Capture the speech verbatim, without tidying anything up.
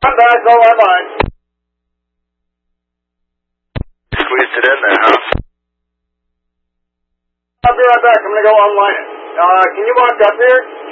I'm back, all online. Squeezed it in there, huh? I'll be right back. I'm going to go online it. Uh, can you walk up here?